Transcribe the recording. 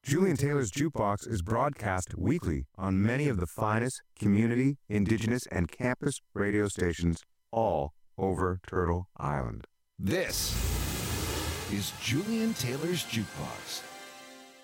Julian Taylor's Jukebox is broadcast weekly on many of the finest community, indigenous, and campus radio stations all over Turtle Island. This is Julian Taylor's Jukebox.